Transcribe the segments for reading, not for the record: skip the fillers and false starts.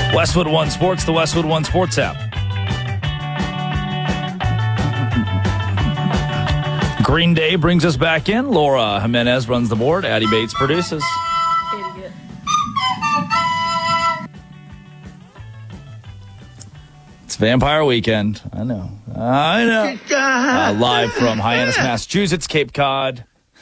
Westwood One Sports, the Westwood One Sports app. Green Day brings us back in. Laura Jimenez runs the board. Addie Bates produces. Idiot. It's Vampire Weekend. I know. Live from Hyannis, Massachusetts, Cape Cod.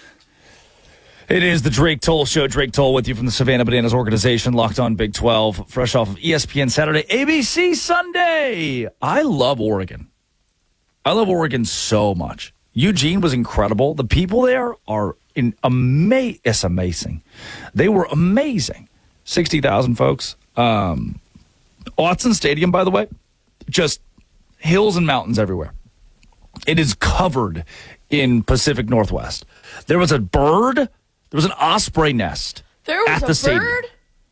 It is the Drake Toll Show. Drake Toll with you from the Savannah Bananas organization, locked on Big 12, fresh off of ESPN Saturday, ABC Sunday. I love Oregon. I love Oregon so much. Eugene was incredible. The people there are it's amazing. They were amazing. 60,000 folks. Autzen Stadium, by the way, just hills and mountains everywhere. It is covered in Pacific Northwest. There was a bird. There was an osprey nest. There was at a the stadium. bird?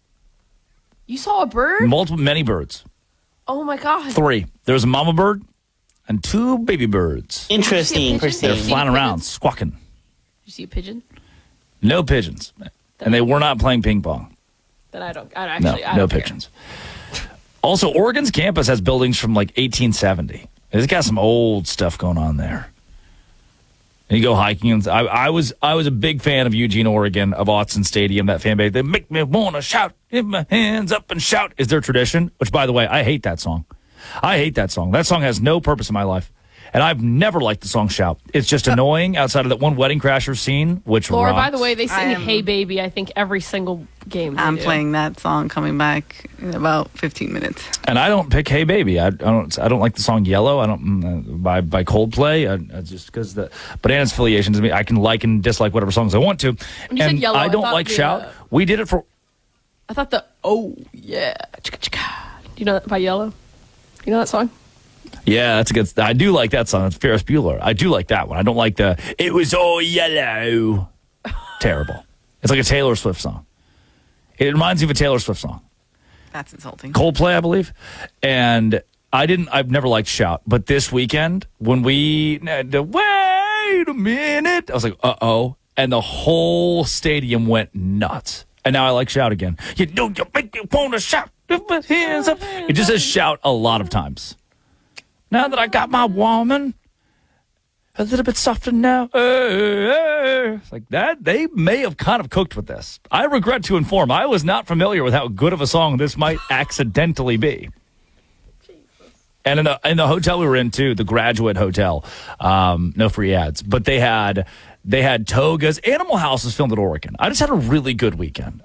You saw a bird? Many birds. Oh, my God. 3. There was a mama bird and 2 baby birds. Interesting. They're flying around, squawking. Did you see a pigeon? No pigeons. And they were not playing ping pong. Then I don't actually. No pigeons. Also, Oregon's campus has buildings from like 1870. It's got some old stuff going on there. And you go hiking. And I was a big fan of Eugene, Oregon, of Autzen Stadium, that fan base. They make me want to shout, get my hands up and shout is their tradition, which, by the way, I hate that song. That song has no purpose in my life. And I've never liked the song Shout. It's just annoying outside of that one Wedding Crashers scene, which Laura, rocks. by the way, they sing Hey Baby, I think, every single game. I'm playing that song coming back in about 15 minutes. And I don't pick Hey Baby. I don't like the song Yellow. I don't by Coldplay. I just because the Bananas affiliations. I can like and dislike whatever songs I want to. When you said Yellow, I don't like Shout. We did it for. I thought oh yeah, you know that by Yellow? You know that song? Yeah, that's a good. I do like that song. It's Ferris Bueller. I do like that one. I don't like the "It Was All Yellow." Terrible. It's like a Taylor Swift song. It reminds me of a Taylor Swift song. That's insulting. Coldplay, I believe. And I've never liked Shout, but this weekend when we wait a minute, I was like, uh-oh, and the whole stadium went nuts. And now I like Shout again. You make me want to shout. Hands up. It just says Shout a lot of times. Now that I got my woman a little bit softer now. It's like that. They may have kind of cooked with this. I regret to inform, I was not familiar with how good of a song this might accidentally be. And in the hotel we were in, too, the Graduate Hotel, no free ads, but they had togas. Animal House is filmed at Oregon. I just had a really good weekend.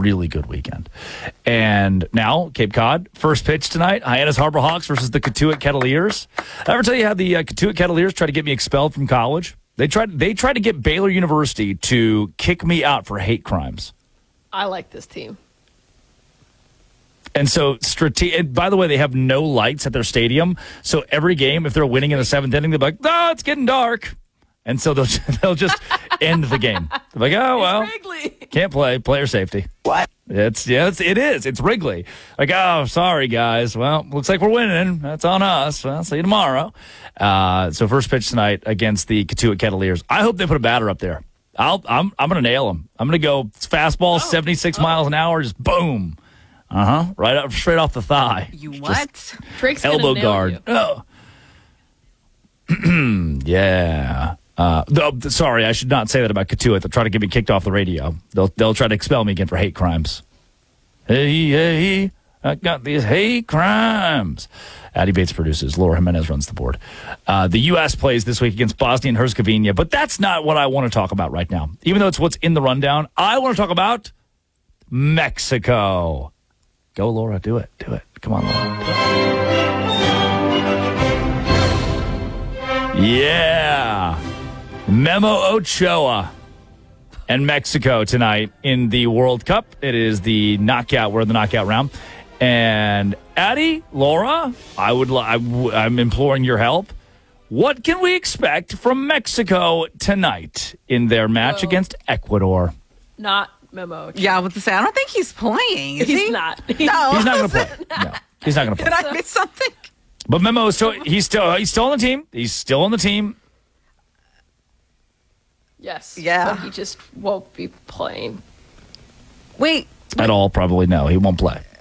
And now, Cape Cod, first pitch tonight, Hyannis Harbor Hawks versus the Cotuit Kettleers. I ever tell you how the Cotuit Kettleers tried to get me expelled from college? They tried to get Baylor University to kick me out for hate crimes. I like this team. And so, by the way, they have no lights at their stadium. So every game, if they're winning in the 7th inning, they're like, it's getting dark. And so they'll just end the game. They're like, oh, well, can't play. Player safety. What? It is. It's Wrigley. Like, oh, sorry, guys. Well, looks like we're winning. That's on us. Well, see you tomorrow. So first pitch tonight against the Cotuit Kettleers. I hope they put a batter up there. I'm going to nail them. I'm going to go fastball, 76 miles an hour, just boom. Right up, straight off the thigh. You what? Just Drake's elbow nail guard. You. Oh. Yeah. Sorry, I should not say that about Cotuit. They'll try to get me kicked off the radio. They'll try to expel me again for hate crimes. Hey, I got these hate crimes. Addie Bates produces. Laura Jimenez runs the board. The U.S. plays this week against Bosnia and Herzegovina, but that's not what I want to talk about right now. Even though it's what's in the rundown, I want to talk about Mexico. Go, Laura. Do it. Come on, Laura. Yeah. Memo Ochoa and Mexico tonight in the World Cup. It is the knockout. We're in the knockout round. And Addie, Laura, I'm imploring your help. What can we expect from Mexico tonight in their match against Ecuador? Not Memo Ochoa. Yeah, I was to say, I don't think he's playing. Is He's he? not. No. He's not going to play. No, he's not going to play. Did I miss something? But Memo is he's still on the team. He's still on the team. Yes. Yeah. But he just won't be playing. Wait. At all, probably no. He won't play.